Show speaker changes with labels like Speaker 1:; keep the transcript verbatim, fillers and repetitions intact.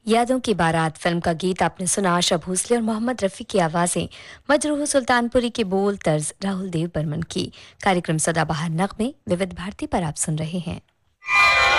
Speaker 1: यादों की बारात फिल्म का गीत आपने सुना। आशा भोसले और मोहम्मद रफ़ी की आवाज़ें, मजरूह सुल्तानपुरी के बोल, तर्ज राहुल देव बर्मन की। कार्यक्रम सदाबहार नगमे विविध भारती पर आप सुन रहे हैं।